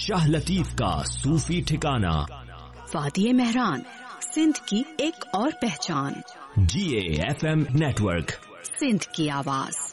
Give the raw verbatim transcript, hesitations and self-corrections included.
शाह लतीफ का सूफी ठिकाना। वादिये मेहरान, सिंध की एक और पहचान। जी A F M network, Sindh की आवाज।